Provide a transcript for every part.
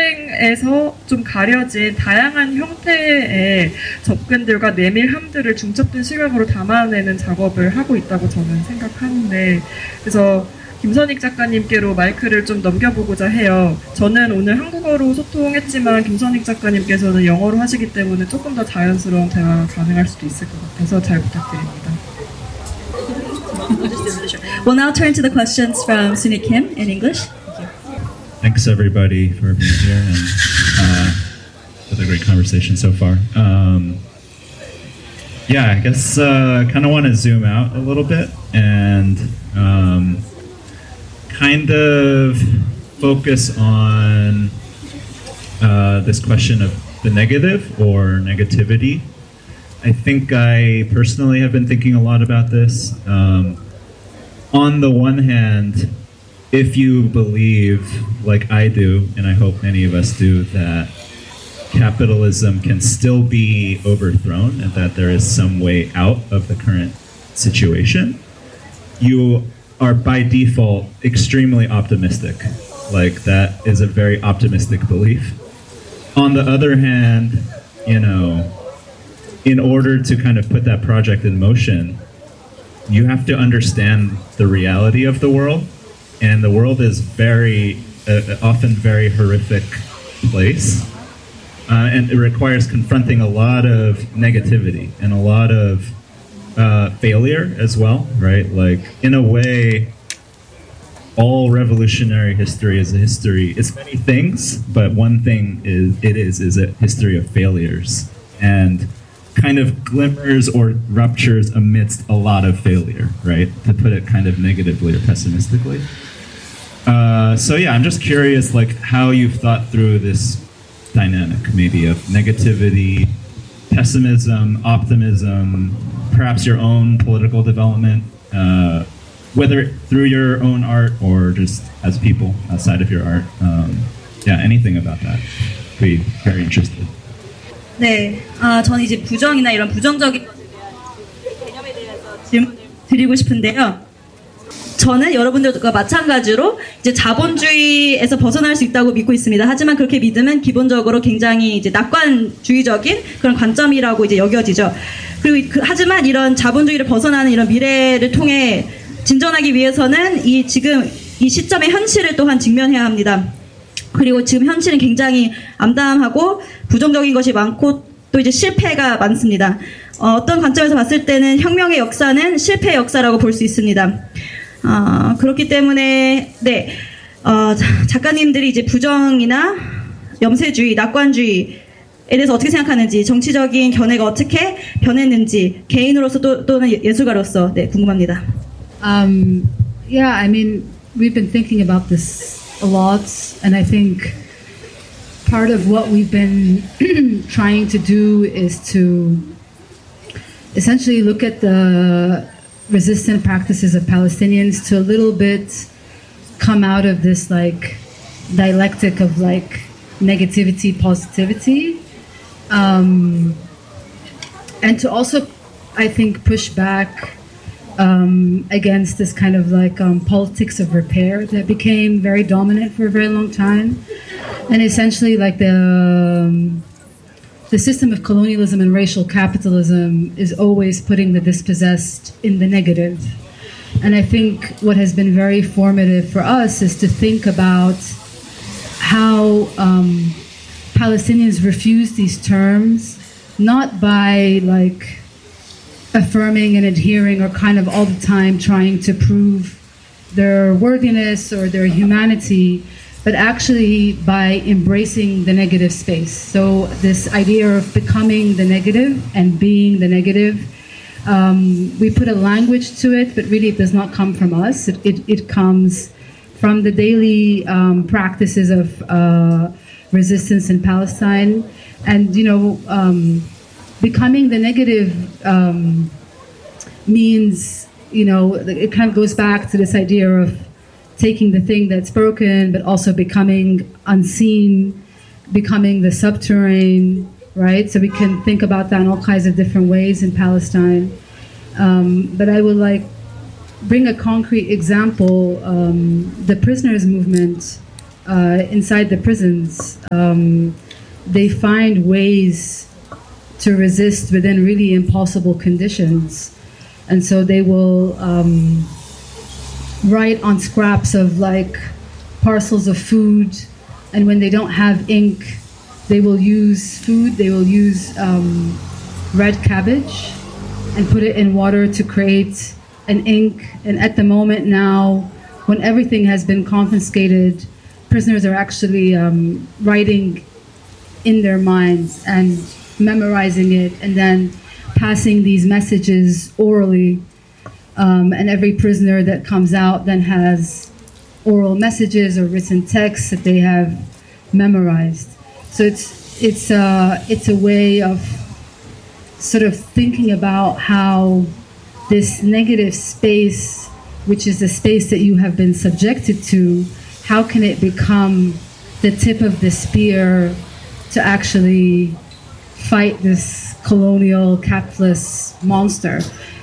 전쟁에서 좀 가려진 다양한 형태의 접근들과 내밀함들을 중첩된 시각으로 담아내는 작업을 하고 있다고 저는 생각하는데, 그래서 김선익 작가님께로 마이크를 좀 넘겨보고자 해요. 저는 오늘 한국어로 소통했지만 김선익 작가님께서는 영어로 하시기 때문에 조금 더 자연스러운 대화가 가능할 수도 있을 것 같아서 잘 부탁드립니다. We'll now turn to the questions from Sunit Kim in English. Thanks everybody for being here and for the great conversation so far. Yeah, I guess I kind of want to zoom out a little bit and kind of focus on this question of the negative or negativity. I think I personally have been thinking a lot about this. On the one hand, if you believe, like I do, and I hope many of us do, that capitalism can still be overthrown and that there is some way out of the current situation, you are by default extremely optimistic. Like, that is a very optimistic belief. On the other hand, you know, in order to kind of put that project in motion, you have to understand the reality of the world, and the world is very, often very horrific place, and it requires confronting a lot of negativity and a lot of failure as well, right? Like, in a way, all revolutionary history is a history. It's many things, but one thing is a history of failures and kind of glimmers or ruptures amidst a lot of failure, right? To put it kind of negatively or pessimistically. So yeah, I'm just curious, like, how you've thought through this dynamic, maybe of negativity, pessimism, optimism, perhaps your own political development, whether through your own art or just as people outside of your art. Yeah, anything about that. Be very interested. 네, 저는 이제 부정이나 이런 부정적인 개념에 대해서 질문 드리고 싶은데요. 저는 여러분들과 마찬가지로 이제 자본주의에서 벗어날 수 있다고 믿고 있습니다. 하지만 그렇게 믿으면 기본적으로 굉장히 이제 낙관주의적인 그런 관점이라고 이제 여겨지죠. 그리고 하지만 이런 자본주의를 벗어나는 이런 미래를 통해 진전하기 위해서는 지금 이 시점의 현실을 또한 직면해야 합니다. 그리고 지금 현실은 굉장히 암담하고 부정적인 것이 많고 또 이제 실패가 많습니다. 어떤 관점에서 봤을 때는 혁명의 역사는 실패의 역사라고 볼 수 있습니다. 그렇기 때문에 네, 작가님들이 이제 부정이나 염세주의, 낙관주의에 대해서 어떻게 생각하는지, 정치적인 견해가 어떻게 변했는지 개인으로서 또는 예술가로서 네, 궁금합니다. Yeah, I mean, we've been thinking about this a lot, and I think part of what we've been trying to do is to essentially look at the resistant practices of Palestinians to a little bit come out of this like dialectic of like negativity, positivity, and to also, I think, push back against this kind of like politics of repair that became very dominant for a very long time, and essentially like the system of colonialism and racial capitalism is always putting the dispossessed in the negative. And I think what has been very formative for us is to think about how Palestinians refuse these terms, not by like affirming and adhering or kind of all the time trying to prove their worthiness or their humanity, but actually by embracing the negative space. So this idea of becoming the negative and being the negative, we put a language to it, but really it does not come from us. It comes from the daily practices of resistance in Palestine. And, you know, becoming the negative means, you know, it kind of goes back to this idea of taking the thing that's broken, but also becoming unseen, becoming the subterranean, right? So we can think about that in all kinds of different ways in Palestine. But I would like bring a concrete example. The prisoners movement inside the prisons, they find ways to resist within really impossible conditions. And so they will write on scraps of like parcels of food, and when they don't have ink, they will use food, they will use red cabbage and put it in water to create an ink. And at the moment now, when everything has been confiscated, prisoners are actually writing in their minds and memorizing it and then passing these messages orally. And every prisoner that comes out then has oral messages or written texts that they have memorized. So it's a way of sort of thinking about how this negative space, which is the space that you have been subjected to, how can it become the tip of the spear to actually fight this colonial capitalist monster?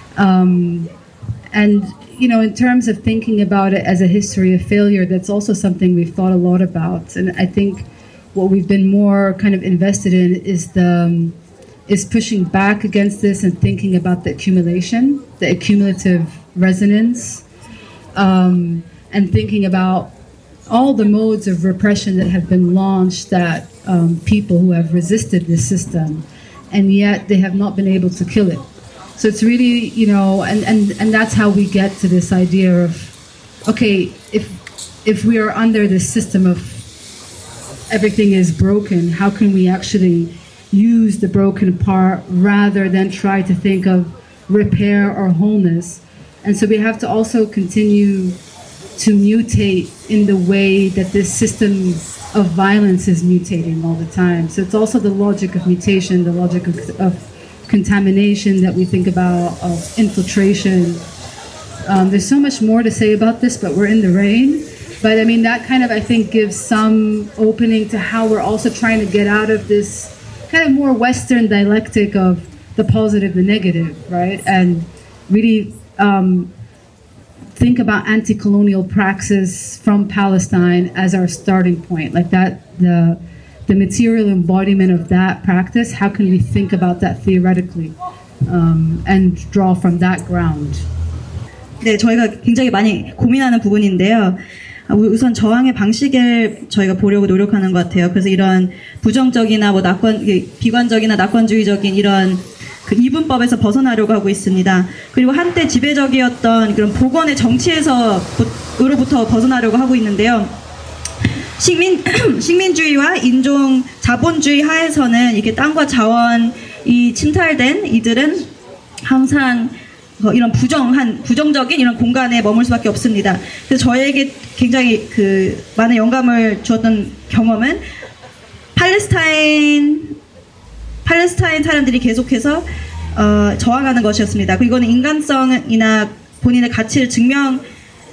And, you know, in terms of thinking about it as a history of failure, that's also something we've thought a lot about. And I think what we've been more kind of invested in is pushing back against this and thinking about the accumulation, the accumulative resonance, and thinking about all the modes of repression that have been launched at people who have resisted this system, and yet they have not been able to kill it. So it's really, you know, and that's how we get to this idea of, okay, if we are under this system of everything is broken, how can we actually use the broken part rather than try to think of repair or wholeness? And so we have to also continue to mutate in the way that this system of violence is mutating all the time. So it's also the logic of mutation, the logic of contamination that we think about, of infiltration. There's so much more to say about this, but we're in the rain. But I mean, that kind of, I think, gives some opening to how we're also trying to get out of this kind of more Western dialectic of the positive, the negative, right? And really think about anti-colonial praxis from Palestine as our starting point. Like that, the material embodiment of that practice, how can we think about that theoretically and draw from that ground? 네, 저희가 굉장히 많이 고민하는 부분인데요. 우선 저항의 방식을 저희가 보려고 노력하는 것 같아요. 그래서 이런 부정적이나 뭐 비관적이나 낙관주의적인 이런 그 이분법에서 벗어나려고 하고 있습니다. 그리고 한때 지배적이었던 그런 복원의 정치에서로부터 벗어나려고 하고 있는데요. 식민주의와 인종 자본주의 하에서는 이렇게 땅과 자원이 침탈된 이들은 항상 이런 부정적인 이런 공간에 머물 수밖에 없습니다. 그래서 저에게 굉장히 그 많은 영감을 주었던 경험은 팔레스타인 사람들이 계속해서 저항하는 것이었습니다. 이거는 인간성이나 본인의 가치를 증명하면서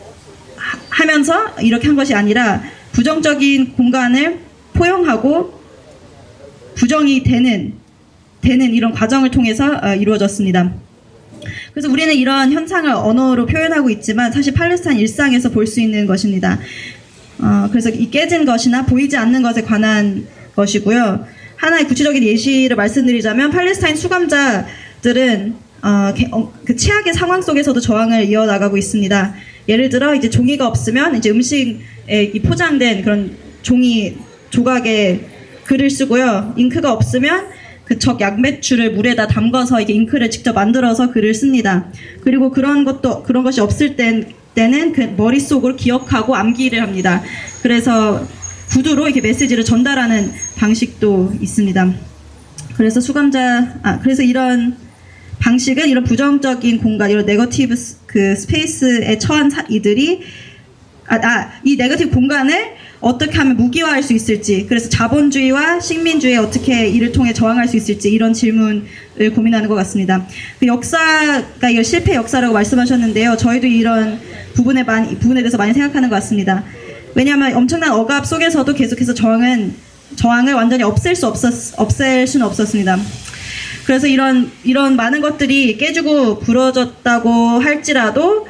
이렇게 한 것이 아니라 부정적인 공간을 포용하고 부정이 되는 이런 과정을 통해서 이루어졌습니다. 그래서 우리는 이런 현상을 언어로 표현하고 있지만 사실 팔레스타인 일상에서 볼 수 있는 것입니다. 그래서 이 깨진 것이나 보이지 않는 것에 관한 것이고요. 하나의 구체적인 예시를 말씀드리자면 팔레스타인 수감자들은 그 최악의 상황 속에서도 저항을 이어나가고 있습니다. 예를 들어 이제 종이가 없으면 이제 음식에 포장된 그런 종이 조각에 글을 쓰고요. 잉크가 없으면 그 적 양배추를 물에다 담가서 이게 잉크를 직접 만들어서 글을 씁니다. 그리고 그런 것이 없을 때는 그 머릿속으로 기억하고 암기를 합니다. 그래서 구두로 이렇게 메시지를 전달하는 방식도 있습니다. 그래서 그래서 이런 방식은 이런 부정적인 공간, 이런 네거티브 그 스페이스에 처한 이들이 이 네거티브 공간을 어떻게 하면 무기화할 수 있을지, 그래서 자본주의와 식민주의에 어떻게 이를 통해 저항할 수 있을지 이런 질문을 고민하는 것 같습니다. 그 역사가 이거 실패 역사라고 말씀하셨는데요. 저희도 이런 부분에 대해서 많이 생각하는 것 같습니다. 왜냐하면 엄청난 억압 속에서도 계속해서 저항을 완전히 없앨 수는 없었습니다. 그래서 이런 많은 것들이 깨지고 부러졌다고 할지라도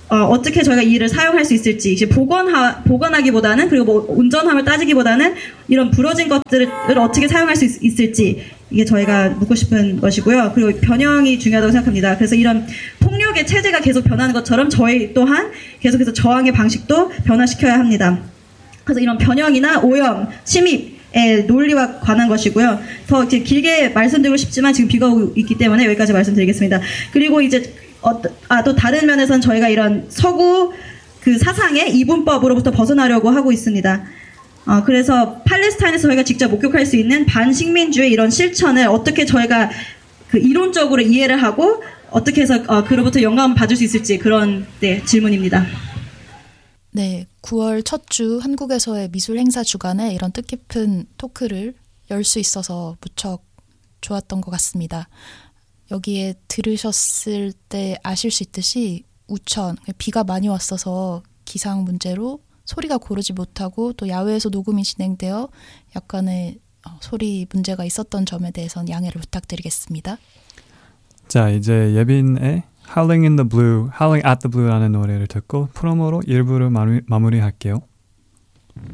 어떻게 저희가 이 일을 사용할 수 있을지, 이제 복원하기보다는, 그리고 뭐 온전함을 따지기보다는 이런 부러진 것들을 어떻게 사용할 수 있을지, 이게 저희가 묻고 싶은 것이고요. 그리고 변형이 중요하다고 생각합니다. 그래서 이런 폭력의 체제가 계속 변하는 것처럼 저희 또한 계속해서 저항의 방식도 변화시켜야 합니다. 그래서 이런 변형이나 오염, 침입의 논리와 관한 것이고요. 더 이제 길게 말씀드리고 싶지만 지금 비가 오고 있기 때문에 여기까지 말씀드리겠습니다. 그리고 이제 또 다른 면에서는 저희가 이런 서구 그 사상의 이분법으로부터 벗어나려고 하고 있습니다. 그래서 팔레스타인에서 저희가 직접 목격할 수 있는 반식민주의 이런 실천을 어떻게 저희가 그 이론적으로 이해를 하고 어떻게 해서 그로부터 영감을 받을 수 있을지 그런 질문입니다. 네, 9월 첫 주 한국에서의 미술 행사 주간에 이런 뜻깊은 토크를 열 수 있어서 무척 좋았던 것 같습니다. 여기에 들으셨을 때 아실 수 있듯이 우천, 비가 많이 왔어서 기상 문제로 소리가 고르지 못하고 또 야외에서 녹음이 진행되어 약간의 소리 문제가 있었던 점에 대해서는 양해를 부탁드리겠습니다. 자, 이제 예빈의 Howling in the Blue, Howling at the Blue라는 노래를 듣고 프로모로 1부를 마무리할게요.